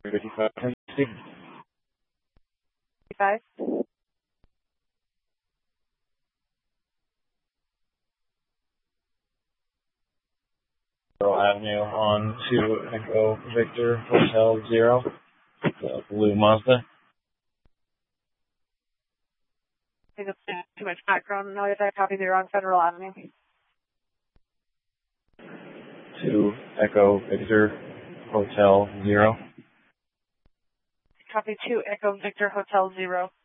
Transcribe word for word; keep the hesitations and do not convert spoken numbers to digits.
fifty-five ten sixty. Five. Avenue on to Echo Victor Hotel Zero, the blue Mazda. I think it's too much background noise. I copied you on Federal Avenue. To Echo Victor Hotel Zero. Copy two Echo Victor Hotel Zero.